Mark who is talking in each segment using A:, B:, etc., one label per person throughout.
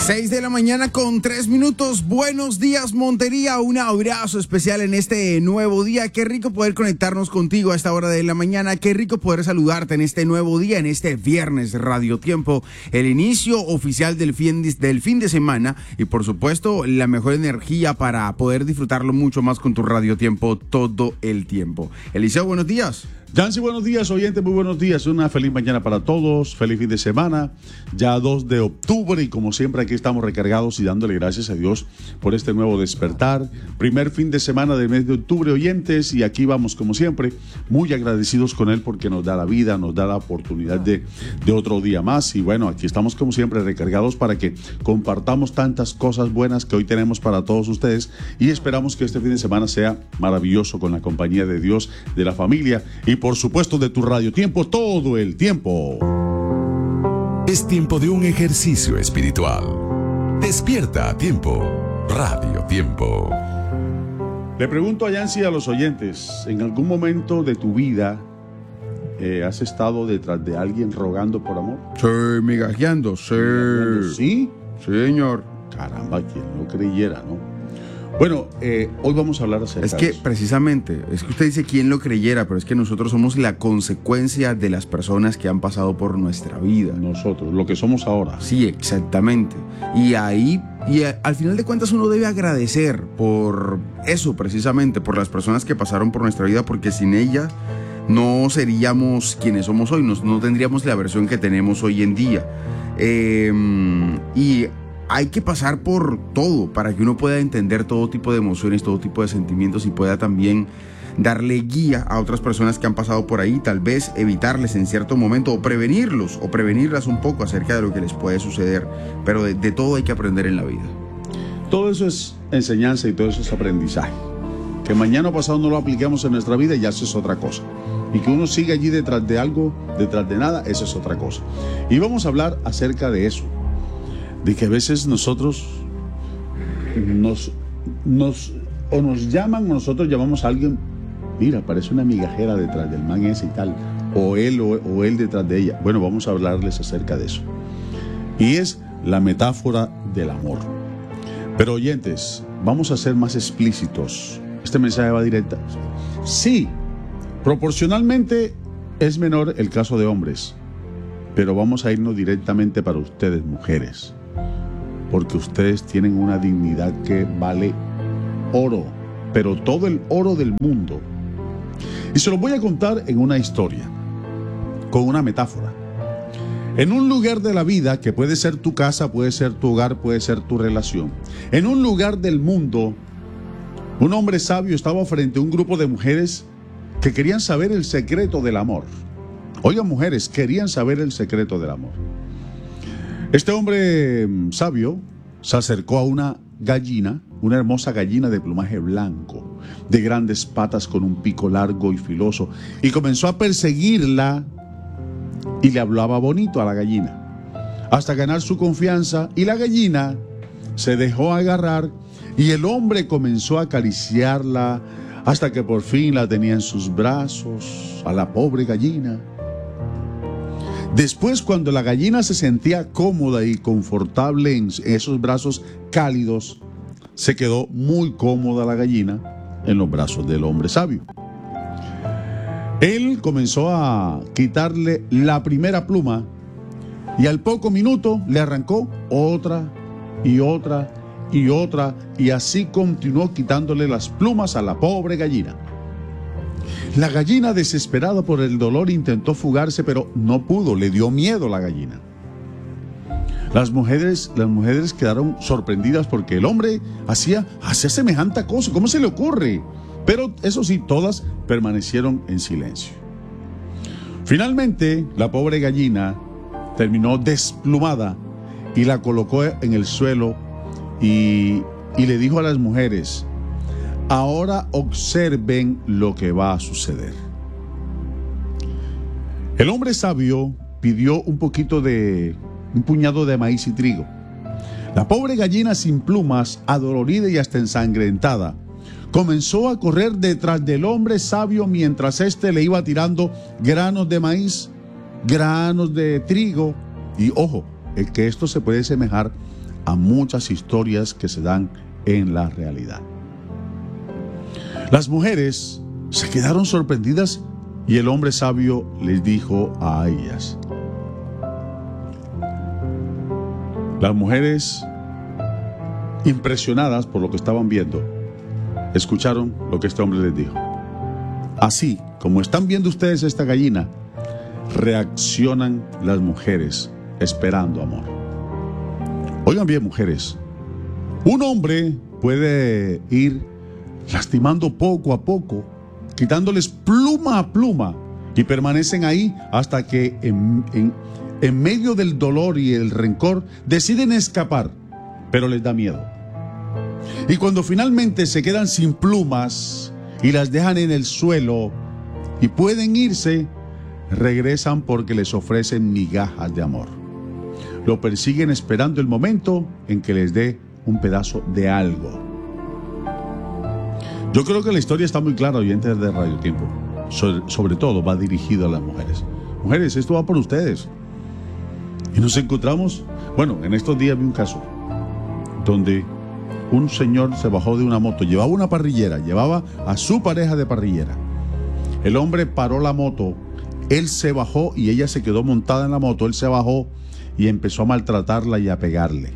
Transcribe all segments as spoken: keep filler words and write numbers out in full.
A: seis de la mañana con tres minutos. Buenos días, Montería. Un abrazo especial en este nuevo día. Qué rico poder conectarnos contigo a esta hora de la mañana. Qué rico poder saludarte en este nuevo día, en este viernes Radio Tiempo, el inicio oficial del fin, del fin de semana y, por supuesto, la mejor energía para poder disfrutarlo mucho más con tu Radio Tiempo todo el tiempo. Eliseo, buenos días.
B: Yancy, buenos días, oyentes, muy buenos días. Una feliz mañana para todos, feliz fin de semana, ya dos de octubre y como siempre aquí estamos recargados y dándole gracias a Dios por este nuevo despertar. Primer fin de semana del mes de octubre, oyentes, y aquí vamos como siempre, muy agradecidos con Él porque nos da la vida, nos da la oportunidad de, de otro día más. Y bueno, aquí estamos como siempre recargados para que compartamos tantas cosas buenas que hoy tenemos para todos ustedes y esperamos que este fin de semana sea maravilloso con la compañía de Dios, de la familia y por supuesto de tu Radio Tiempo todo el tiempo.
C: Es tiempo de un ejercicio espiritual. Despierta a tiempo. Radio Tiempo.
B: Le pregunto a Yancy y a los oyentes, ¿en algún momento de tu vida eh, has estado detrás de alguien rogando por amor?
A: Sí, migajeando, sí.
B: ¿Sí?
A: Sí, señor.
B: Caramba, quien no creyera, ¿no? Bueno, eh, hoy vamos a hablar acerca
A: Es que
B: de eso.
A: precisamente, es que usted dice quién lo creyera, pero es que nosotros somos la consecuencia de las personas que han pasado por nuestra vida.
B: Nosotros, lo que somos ahora.
A: Sí, exactamente. Y ahí, y a, al final de cuentas uno debe agradecer por eso precisamente, por las personas que pasaron por nuestra vida, porque sin ella no seríamos quienes somos hoy, no, no tendríamos la versión que tenemos hoy en día. Eh, y hay que pasar por todo para que uno pueda entender todo tipo de emociones, todo tipo de sentimientos y pueda también darle guía a otras personas que han pasado por ahí, tal vez evitarles en cierto momento o prevenirlos o prevenirlas un poco acerca de lo que les puede suceder, pero de, de todo hay que aprender en la vida.
B: Todo eso es enseñanza y todo eso es aprendizaje. Que mañana o pasado no lo apliquemos en nuestra vida, ya eso es otra cosa. Y que uno siga allí detrás de algo, detrás de nada, eso es otra cosa. Y vamos a hablar acerca de eso. De que a veces nosotros nos, nos o nos llaman o nosotros llamamos a alguien, mira, parece una migajera detrás del man ese y tal, o él o, o él detrás de ella. Bueno, vamos a hablarles acerca de eso. Y es la metáfora del amor. Pero oyentes, vamos a ser más explícitos. Este mensaje va directo. Sí, proporcionalmente es menor el caso de hombres, pero vamos a irnos directamente para ustedes, mujeres. Porque ustedes tienen una dignidad que vale oro, pero todo el oro del mundo. Y se los voy a contar en una historia, con una metáfora. En un lugar de la vida, que puede ser tu casa, puede ser tu hogar, puede ser tu relación. En un lugar del mundo, un hombre sabio estaba frente a un grupo de mujeres que querían saber el secreto del amor. Oigan, mujeres, querían saber el secreto del amor. Este hombre sabio se acercó a una gallina, una hermosa gallina de plumaje blanco, de grandes patas con un pico largo y filoso, y comenzó a perseguirla y le hablaba bonito a la gallina, hasta ganar su confianza, y la gallina se dejó agarrar y el hombre comenzó a acariciarla hasta que por fin la tenía en sus brazos, a la pobre gallina. Después, cuando la gallina se sentía cómoda y confortable en esos brazos cálidos, se quedó muy cómoda la gallina en los brazos del hombre sabio. Él comenzó a quitarle la primera pluma y al poco minuto le arrancó otra y otra y otra, y así continuó quitándole las plumas a la pobre gallina. La gallina, desesperada por el dolor, intentó fugarse, pero no pudo, le dio miedo la gallina. Las mujeres, las mujeres quedaron sorprendidas porque el hombre hacía, hacía semejante cosa, ¿cómo se le ocurre? Pero eso sí, todas permanecieron en silencio. Finalmente, la pobre gallina terminó desplumada y la colocó en el suelo y, y le dijo a las mujeres: ahora observen lo que va a suceder. El hombre sabio pidió un poquito de, un puñado de maíz y trigo. La pobre gallina sin plumas, adolorida y hasta ensangrentada, comenzó a correr detrás del hombre sabio mientras éste le iba tirando granos de maíz, granos de trigo. Y ojo, es que esto se puede semejar a muchas historias que se dan en la realidad. Las mujeres se quedaron sorprendidas y el hombre sabio les dijo a ellas. Las mujeres, impresionadas por lo que estaban viendo, escucharon lo que este hombre les dijo. Así como están viendo ustedes esta gallina, reaccionan las mujeres esperando amor. Oigan bien, mujeres, un hombre puede ir lastimando poco a poco, quitándoles pluma a pluma, y permanecen ahí hasta que en, en, en medio del dolor y el rencor deciden escapar, pero les da miedo. Y cuando finalmente se quedan sin plumas y las dejan en el suelo y pueden irse, regresan porque les ofrecen migajas de amor. Lo persiguen esperando el momento en que les dé un pedazo de algo. Yo creo que la historia está muy clara, oyentes de Radio Tiempo. Sobre, sobre todo va dirigido a las mujeres. Mujeres, esto va por ustedes. Y nos encontramos, bueno, en estos días vi un caso donde un señor se bajó de una moto, llevaba una parrillera, llevaba a su pareja de parrillera. El hombre paró la moto, él se bajó y ella se quedó montada en la moto, él se bajó y empezó a maltratarla y a pegarle.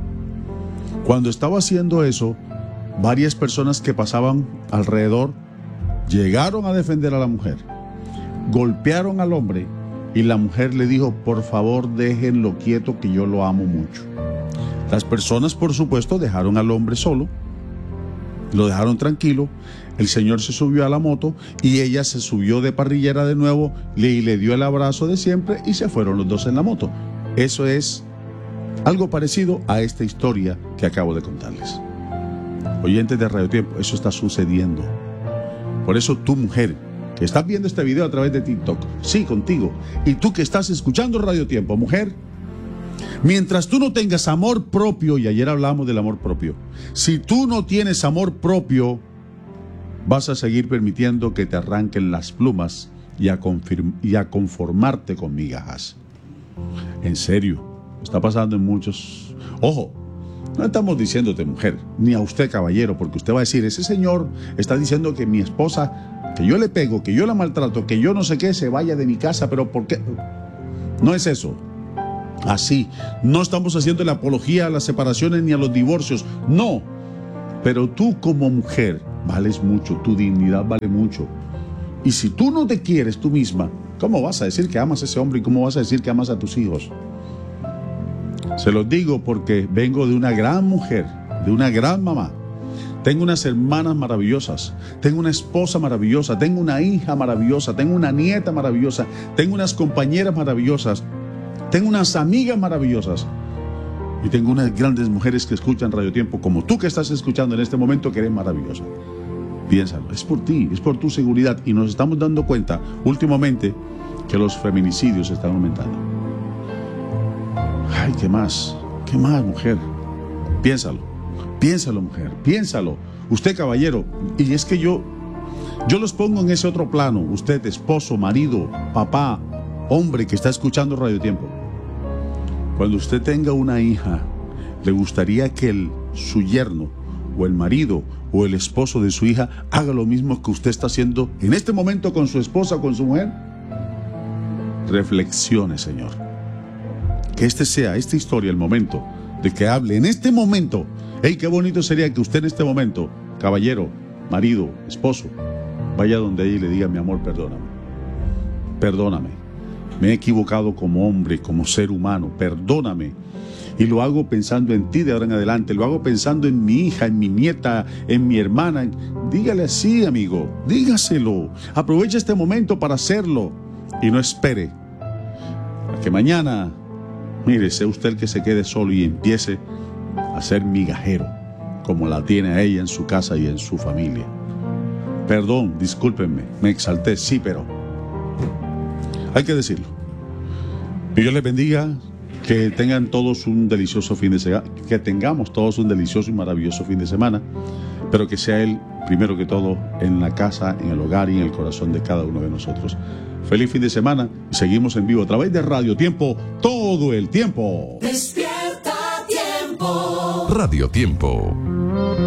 B: Cuando estaba haciendo eso, varias personas que pasaban alrededor llegaron a defender a la mujer, golpearon al hombre y la mujer le dijo: por favor, déjenlo quieto, que yo lo amo mucho. Las personas, por supuesto, dejaron al hombre solo, lo dejaron tranquilo. El señor se subió a la moto y ella se subió de parrillera de nuevo y le dio el abrazo de siempre y se fueron los dos en la moto. Eso es algo parecido a esta historia que acabo de contarles. Oyentes de Radio Tiempo, eso está sucediendo. Por eso tú, mujer, que estás viendo este video a través de TikTok, sí, contigo, y tú que estás escuchando Radio Tiempo, mujer, mientras tú no tengas amor propio, y ayer hablamos del amor propio, si tú no tienes amor propio, vas a seguir permitiendo que te arranquen las plumas y a, confirm- y a conformarte con migajas. En serio, está pasando en muchos. Ojo, no estamos diciéndote, mujer, ni a usted, caballero, porque usted va a decir: ese señor está diciendo que mi esposa, que yo le pego, que yo la maltrato, que yo no sé qué, se vaya de mi casa, pero ¿por qué? No es eso. Así, no estamos haciendo la apología a las separaciones ni a los divorcios, no. Pero tú como mujer vales mucho, tu dignidad vale mucho. Y si tú no te quieres tú misma, ¿cómo vas a decir que amas a ese hombre y cómo vas a decir que amas a tus hijos? Se los digo porque vengo de una gran mujer, de una gran mamá. Tengo unas hermanas maravillosas, tengo una esposa maravillosa, tengo una hija maravillosa, tengo una nieta maravillosa, tengo unas compañeras maravillosas, tengo unas amigas maravillosas y tengo unas grandes mujeres que escuchan Radio Tiempo, como tú que estás escuchando en este momento, que eres maravillosa. Piénsalo, es por ti, es por tu seguridad, y nos estamos dando cuenta últimamente que los feminicidios están aumentando. Ay, ¿qué más? ¿Qué más, mujer? Piénsalo, piénsalo, mujer, piénsalo. Usted, caballero, y es que yo, yo los pongo en ese otro plano. Usted, esposo, marido, papá, hombre que está escuchando Radio Tiempo. Cuando usted tenga una hija, ¿le gustaría que el, su yerno o el marido o el esposo de su hija haga lo mismo que usted está haciendo en este momento con su esposa o con su mujer? Reflexione, Señor. Que este sea, esta historia, el momento de que hable en este momento. ¡Ey, qué bonito sería que usted en este momento, caballero, marido, esposo, vaya donde ella y le diga: mi amor, perdóname. Perdóname. Me he equivocado como hombre, como ser humano. Perdóname. Y lo hago pensando en ti de ahora en adelante. Lo hago pensando en mi hija, en mi nieta, en mi hermana. Dígale así, amigo. Dígaselo. Aprovecha este momento para hacerlo. Y no espere a que mañana, mire, sea usted el que se quede solo y empiece a ser migajero, como la tiene a ella en su casa y en su familia. Perdón, discúlpenme, me exalté, sí, pero hay que decirlo. Que Dios les bendiga, que tengan todos un delicioso fin de semana, que tengamos todos un delicioso y maravilloso fin de semana, pero que sea Él, primero que todo, en la casa, en el hogar y en el corazón de cada uno de nosotros. Feliz fin de semana y seguimos en vivo a través de Radio Tiempo todo el tiempo.
D: Despierta Tiempo.
C: Radio Tiempo.